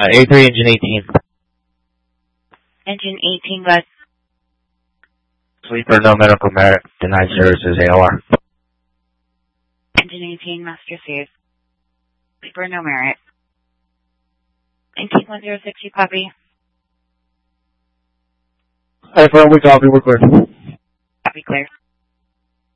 A3 engine 18. Engine 18, bus. Sleeper, no medical merit. Denied services, AOR. Engine 18, must receive. Sleeper, no merit. 19106, you copy? Hi, firm, we copy, we're clear. Copy, clear.